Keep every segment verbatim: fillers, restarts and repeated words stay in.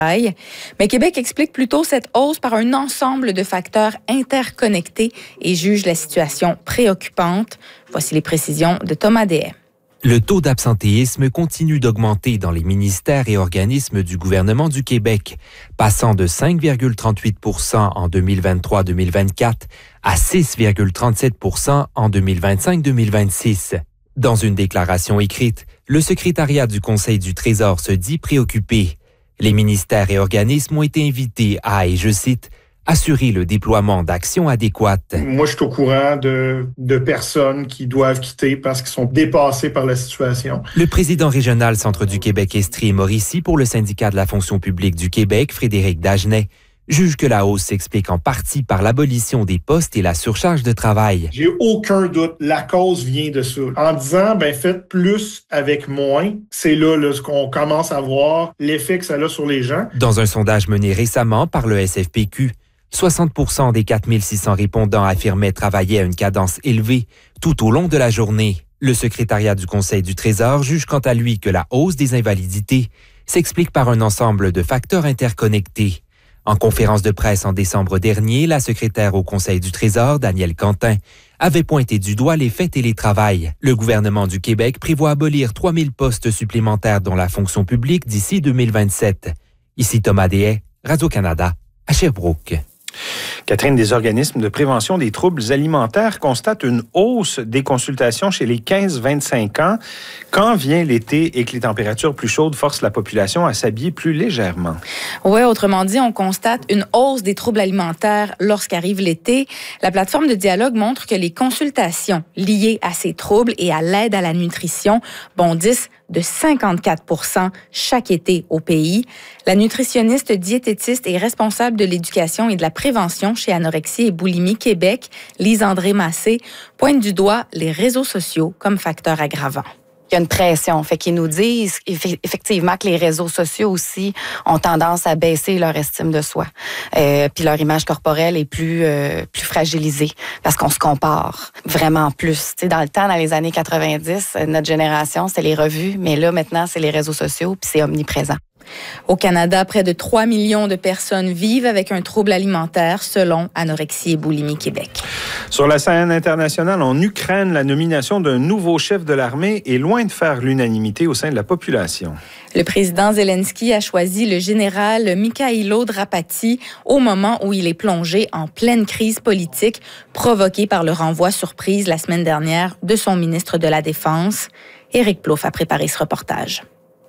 Mais Québec explique plutôt cette hausse par un ensemble de facteurs interconnectés et juge la situation préoccupante. Voici les précisions de Thomas Deshaies. Le taux d'absentéisme continue d'augmenter dans les ministères et organismes du gouvernement du Québec, passant de cinq virgule trente-huit pour cent en deux mille vingt-trois deux mille vingt-quatre à six virgule trente-sept pour cent en deux mille vingt-cinq deux mille vingt-six. Dans une déclaration écrite, le secrétariat du Conseil du Trésor se dit préoccupé. Les ministères et organismes ont été invités à, et je cite, assurer le déploiement d'actions adéquates. Moi, je suis au courant de, de personnes qui doivent quitter parce qu'ils sont dépassés par la situation. Le président régional Centre du Québec Estrie-Mauricie pour le syndicat de la fonction publique du Québec, Frédéric Dagenet, juge que la hausse s'explique en partie par l'abolition des postes et la surcharge de travail. J'ai aucun doute, la cause vient de ça. En disant, ben faites plus avec moins, c'est là, là qu'on commence à voir l'effet que ça a sur les gens. Dans un sondage mené récemment par le S F P Q, soixante pour cent des quatre mille six cents répondants affirmaient travailler à une cadence élevée tout au long de la journée. Le secrétariat du Conseil du Trésor juge quant à lui que la hausse des invalidités s'explique par un ensemble de facteurs interconnectés. En conférence de presse en décembre dernier, la secrétaire au Conseil du Trésor, Danielle Quentin, avait pointé du doigt l'effet télétravail. Le gouvernement du Québec prévoit abolir trois mille postes supplémentaires dans la fonction publique d'ici deux mille vingt-sept. Ici Thomas Deshaies, Radio-Canada, à Sherbrooke. Catherine, des organismes de prévention des troubles alimentaires constatent une hausse des consultations chez les quinze vingt-cinq ans. Quand vient l'été et que les températures plus chaudes forcent la population à s'habiller plus légèrement? Oui, autrement dit, on constate une hausse des troubles alimentaires lorsqu'arrive l'été. La plateforme de dialogue montre que les consultations liées à ces troubles et à l'aide à la nutrition bondissent de cinquante-quatre pour cent chaque été au pays. La nutritionniste, diététiste et responsable de l'éducation et de la prévention chez Anorexie et Boulimie Québec, Lise-André Massé, pointe du doigt les réseaux sociaux comme facteur aggravant. Il y a une pression. Fait qu'ils nous disent effectivement que les réseaux sociaux aussi ont tendance à baisser leur estime de soi. Euh, puis leur image corporelle est plus euh, plus fragilisée parce qu'on se compare vraiment plus. Tu sais, dans le temps, dans les années quatre-vingt-dix, notre génération, c'était les revues, mais là, maintenant, c'est les réseaux sociaux puis c'est omniprésent. Au Canada, près de trois millions de personnes vivent avec un trouble alimentaire, selon Anorexie et Boulimie Québec. Sur la scène internationale, en Ukraine, la nomination d'un nouveau chef de l'armée est loin de faire l'unanimité au sein de la population. Le président Zelensky a choisi le général Mikhailo Drapati au moment où il est plongé en pleine crise politique provoquée par le renvoi surprise la semaine dernière de son ministre de la Défense. Éric Plouffe a préparé ce reportage.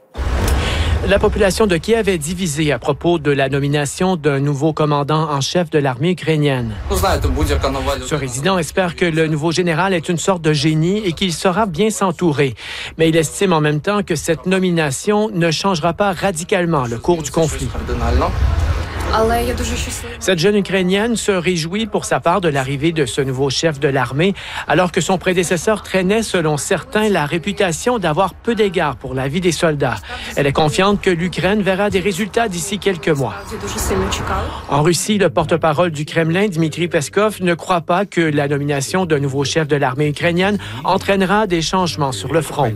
La population de Kiev est divisée à propos de la nomination d'un nouveau commandant en chef de l'armée ukrainienne. Ce résident espère que le nouveau général est une sorte de génie et qu'il saura bien s'entourer. Mais il estime en même temps que cette nomination ne changera pas radicalement le cours du conflit. Cette jeune Ukrainienne se réjouit pour sa part de l'arrivée de ce nouveau chef de l'armée, alors que son prédécesseur traînait, selon certains, la réputation d'avoir peu d'égard pour la vie des soldats. Elle est confiante que l'Ukraine verra des résultats d'ici quelques mois. En Russie, le porte-parole du Kremlin, Dmitri Peskov, ne croit pas que la nomination d'un nouveau chef de l'armée ukrainienne entraînera des changements sur le front.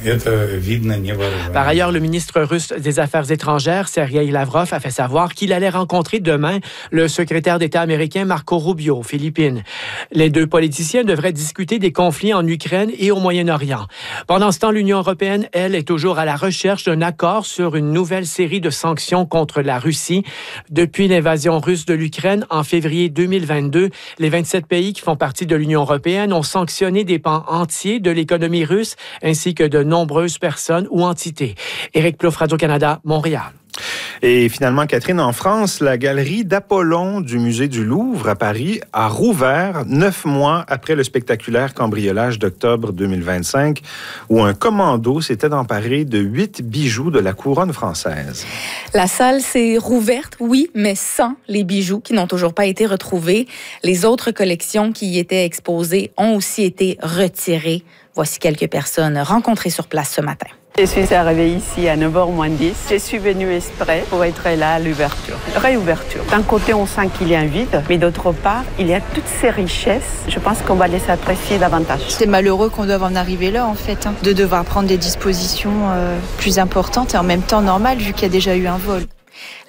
Par ailleurs, le ministre russe des Affaires étrangères, Sergei Lavrov, a fait savoir qu'il allait rencontrer demain le secrétaire d'État américain Marco Rubio aux Philippines. Les deux politiciens devraient discuter des conflits en Ukraine et au Moyen-Orient. Pendant ce temps, l'Union européenne, elle, est toujours à la recherche d'un accord sur une nouvelle série de sanctions contre la Russie. Depuis l'invasion russe de l'Ukraine en février deux mille vingt-deux, les vingt-sept pays qui font partie de l'Union européenne ont sanctionné des pans entiers de l'économie russe ainsi que de nombreuses personnes ou entités. Éric Plouffe, Radio-Canada, Montréal. Et finalement, Catherine, en France, la galerie d'Apollon du musée du Louvre à Paris a rouvert neuf mois après le spectaculaire cambriolage d'octobre deux mille vingt-cinq où un commando s'était emparé de huit bijoux de la couronne française. La salle s'est rouverte, oui, mais sans les bijoux qui n'ont toujours pas été retrouvés. Les autres collections qui y étaient exposées ont aussi été retirées. Voici quelques personnes rencontrées sur place ce matin. Je suis arrivée ici à neuf heures moins dix. Je suis venue exprès pour être là à l'ouverture. Réouverture. D'un côté, on sent qu'il y a un vide, mais d'autre part, il y a toutes ces richesses. Je pense qu'on va les apprécier davantage. C'est malheureux qu'on doive en arriver là, en fait, hein, de devoir prendre des dispositions euh, plus importantes et en même temps normales, vu qu'il y a déjà eu un vol.